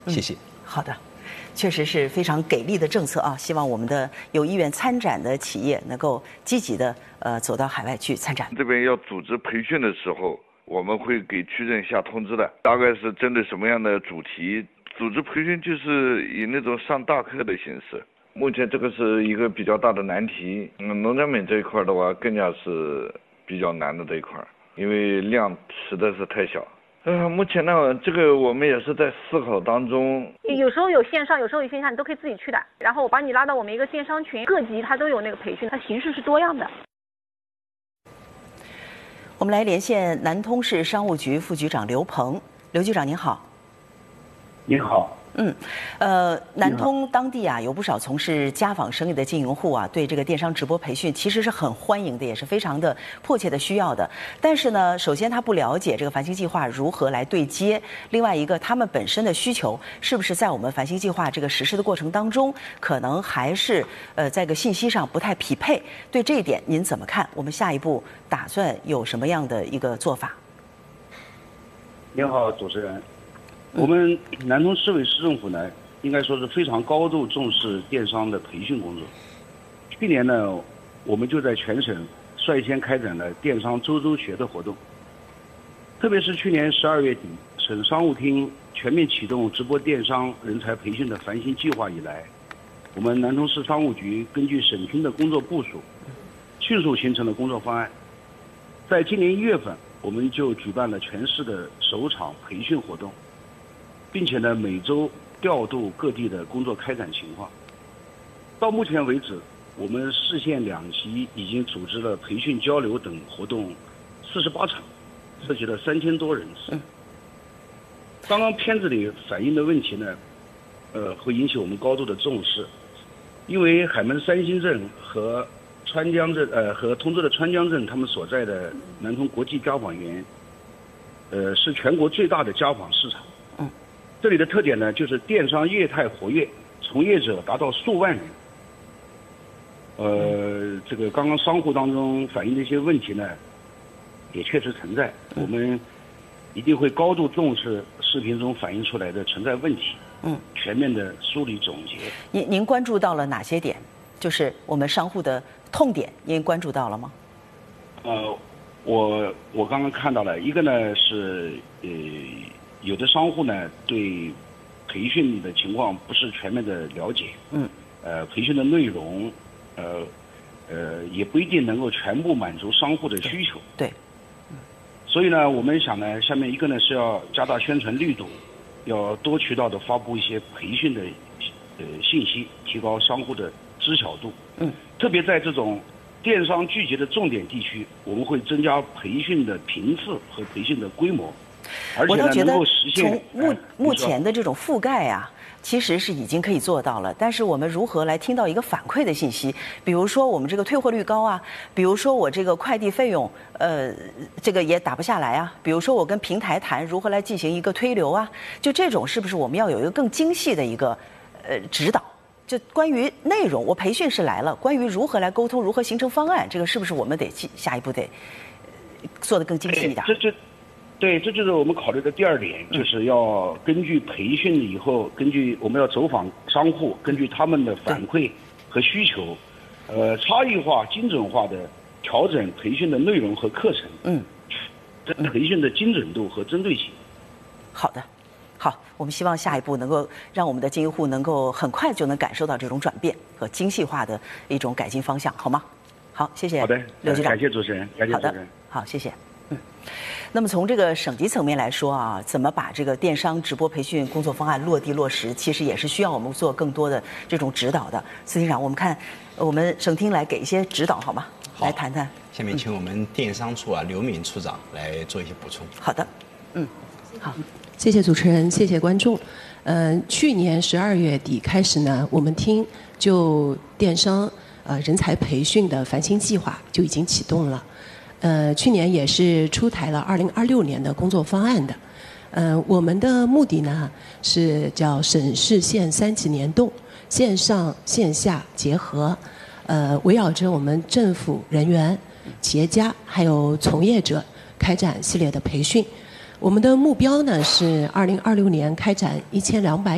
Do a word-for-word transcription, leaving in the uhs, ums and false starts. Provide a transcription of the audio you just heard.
谢谢。 嗯、好的。确实是非常给力的政策啊！希望我们的有意愿参展的企业能够积极的呃走到海外去参展。 这边要组织培训的时候，我们会给区政下通知的，大概是针对什么样的主题组织培训，就是以那种上大课的形式。目前这个是一个比较大的难题。嗯，农产品这一块的话，更加是比较难的这一块，因为量实在是太小。呃，目前呢，这个我们也是在思考当中。 有时候有线上，有时候有线下，你都可以自己去的。然后我把你拉到我们一个电商群，各级它都有那个培训，它形式是多样的。 我们来连线南通市商务局副局长刘鹏，刘局长您好。 您好。 嗯，呃，南通当地啊有不少从事家纺生意的经营户啊，对这个电商直播培训其实是很欢迎的，也是非常的迫切的需要的。但是呢，首先他不了解这个繁星计划如何来对接，另外一个他们本身的需求是不是在我们繁星计划这个实施的过程当中，可能还是呃在个信息上不太匹配。对这一点您怎么看？我们下一步打算有什么样的一个做法？ 您好，主持人。我们南通市委市政府呢，应该说是非常高度重视电商的培训工作。去年呢，我们就在全省率先开展了电商周周学的活动。特别是去年十二月底，省商务厅全面启动直播电商人才培训的繁星计划以来，我们南通市商务局根据省厅的工作部署，迅速形成了工作方案。在今年一月份，我们就举办了全市的首场培训活动。并且呢，每周调度各地的工作开展情况。到目前为止，我们市县两级已经组织了培训交流等活动四十八场，涉及了三千多人次。刚刚片子里反映的问题呢，呃，会引起我们高度的重视，因为海门三星镇和川江镇，呃，和通州的川江镇，他们所在的南通国际家纺园，呃，是全国最大的家纺市场。这里的特点呢，就是电商业态活跃，从业者达到数万人。呃，这个刚刚商户当中反映的一些问题呢，也确实存在。我们一定会高度重视视频中反映出来的存在问题，嗯，全面的梳理总结。 您您关注到了哪些点？就是我们商户的痛点，您关注到了吗？ 呃，我我刚刚看到了一个呢是呃。有的商户呢对培训的情况不是全面的了解，嗯，呃，培训的内容，呃，呃，也不一定能够全部满足商户的需求， 对，对嗯，所以呢，我们想呢，下面一个呢是要加大宣传力度，要多渠道的发布一些培训的呃信息，提高商户的知晓度，嗯，特别在这种电商聚集的重点地区，我们会增加培训的频次和培训的规模。 我倒觉得从目目前的这种覆盖啊，其实是已经可以做到了。但是我们如何来听到一个反馈的信息？比如说我们这个退货率高啊，比如说我这个快递费用，呃，这个也打不下来啊。比如说我跟平台谈如何来进行一个推流啊，就这种是不是我们要有一个更精细的一个呃指导？就关于内容，我培训是来了，关于如何来沟通，如何形成方案，这个是不是我们得下一步得做得更精细一点？ 这这。对，这就是我们考虑的第二点，就是要根据培训以后，根据我们要走访商户，根据他们的反馈和需求，呃，差异化、精准化的调整培训的内容和课程。嗯，这培训的精准度和针对性。 好的，好，我们希望下一步能够让我们的经营户能够很快就能感受到这种转变和精细化的一种改进方向，好吗？好，谢谢。 好的， 刘局长， 感谢主持人，感谢主持人。 好的，好，谢谢。嗯，那么从这个省级层面来说啊，怎么把这个电商直播培训工作方案落地落实，其实也是需要我们做更多的这种指导的。司厅长，我们看我们省厅来给一些指导好吗？ 好， 来谈谈。 下面请我们电商处啊刘敏处长来做一些补充。 好的，嗯，好， 谢谢主持人，谢谢观众。嗯、呃，去年十二月底开始呢，我们厅就电商呃人才培训的繁星计划就已经启动了。呃，去年也是出台了二零二六年的工作方案的。呃，我们的目的呢是叫省市县三级联动，线上线下结合，呃，围绕着我们政府人员、企业家还有从业者开展系列的培训。我们的目标呢是二零二六年开展一千两百